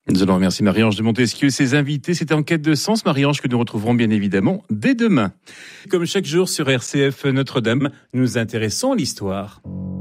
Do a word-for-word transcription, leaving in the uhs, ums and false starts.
Nous allons remercier Marie-Ange de Montesquieu et ses invités. C'était En quête de sens, Marie-Ange, que nous retrouverons bien évidemment dès demain. Comme chaque jour sur R C F Notre-Dame, nous nous intéressons à l'histoire.